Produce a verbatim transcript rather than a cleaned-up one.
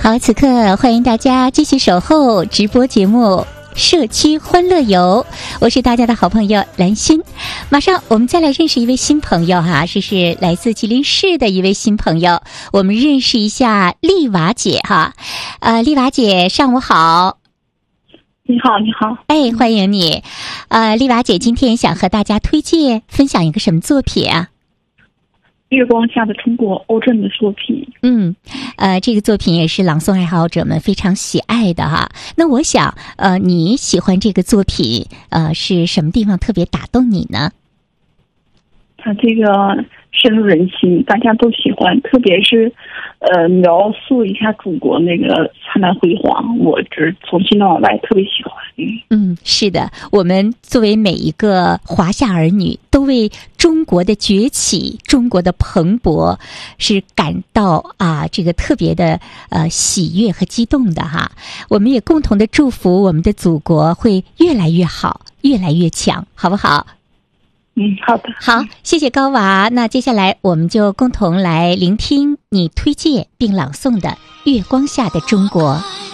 好，此刻欢迎大家继续守候直播节目社区欢乐游，我是大家的好朋友兰心。马上我们再来认识一位新朋友哈，这是来自吉林市的一位新朋友，我们认识一下丽娃姐哈。呃，丽娃姐上午好。 你好，你好， 哎，欢迎你。呃，丽娃姐今天想和大家推荐分享一个什么作品啊？ 月光下的中国欧震的作品。 嗯，呃，这个作品也是朗诵爱好者们非常喜爱的哈。那我想，呃，你喜欢这个作品，呃，是什么地方特别打动你呢？ 它这个深入人心，大家都喜欢，特别是，呃，描述一下祖国那个灿烂辉煌，我这从心到外特别喜欢。 嗯，是的，我们作为每一个华夏儿女，都为中国的崛起、中国的蓬勃是感到啊这个特别的呃喜悦和激动的哈。我们也共同的祝福我们的祖国会越来越好，越来越强，好不好？ 嗯，好的。 好，谢谢高娃。那接下来我们就共同来聆听你推荐并朗诵的《月光下的中国》。